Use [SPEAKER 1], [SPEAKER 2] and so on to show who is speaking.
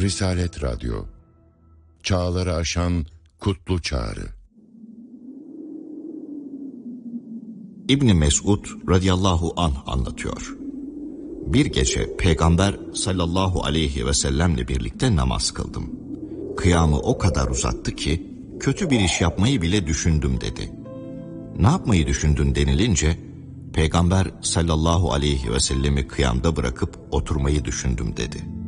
[SPEAKER 1] Risalet Radyo, çağları aşan kutlu çağrı.
[SPEAKER 2] İbn Mesud radıyallahu anh anlatıyor. Bir gece Peygamber sallallahu aleyhi ve sellemle birlikte namaz kıldım. Kıyamı o kadar uzattı ki kötü bir iş yapmayı bile düşündüm dedi. Ne yapmayı düşündün denilince Peygamber sallallahu aleyhi ve sellemi kıyamda bırakıp oturmayı düşündüm dedi.